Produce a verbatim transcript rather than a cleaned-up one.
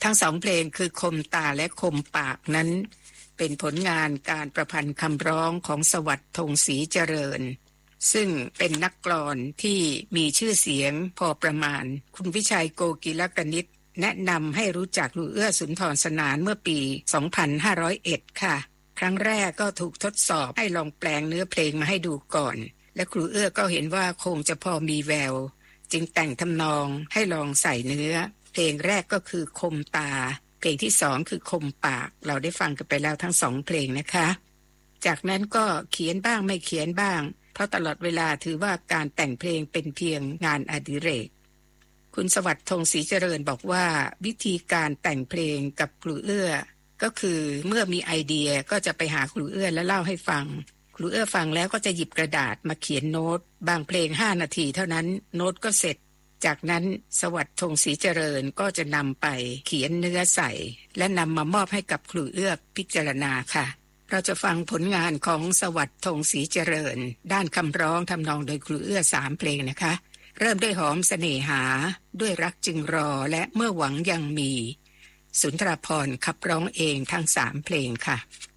ทั้งสองเพลงคือคมตาและคมปากนั้นเป็นผลงานการประพันธ์คำร้องของสวัสดิ์ธงศรีเจริญซึ่งเป็นนักกลอนที่มีชื่อเสียงพอประมาณคุณวิชัยโกกีลกนิษฐ์แนะนำให้รู้จักครูเอื้อสุนทรสนานเมื่อปี สองพันห้าร้อยเอ็ด ค่ะครั้งแรกก็ถูกทดสอบให้ลองแปลงเนื้อเพลงมาให้ดูก่อนและครูเอื้อก็เห็นว่าคงจะพอมีแววจึงแต่งทำนองให้ลองใส่เนื้อเพลงแรกก็คือคมตาเพลงที่สองคือคมปากเราได้ฟังกันไปแล้วทั้งสองเพลงนะคะจากนั้นก็เขียนบ้างไม่เขียนบ้างเพราะตลอดเวลาถือว่าการแต่งเพลงเป็นเพียงงานอดิเรกคุณสวัสดิ์ธงศรีเจริญบอกว่าวิธีการแต่งเพลงกับครูเอื้อก็คือเมื่อมีไอเดียก็จะไปหาครูเอื้อและเล่าให้ฟังครูเอื้อฟังแล้วก็จะหยิบกระดาษมาเขียนโน้ตบางเพลงห้านาทีเท่านั้นโน้ตก็เสร็จจากนั้นสวัสดิ์ธงศรีเจริญก็จะนำไปเขียนเนื้อใส่และนำมามอบให้กับครูเอื้อพิจารณาค่ะเราจะฟังผลงานของสวัสดิ์ธงศรีเจริญด้านคำร้องทำนองโดยครูเอื้อสามเพลงนะคะเริ่มด้วยหอมเสน่หาด้วยรักจึงรอและเมื่อหวังยังมีสุนทรภรณ์ขับร้องเองทั้งสามเพลงค่ะ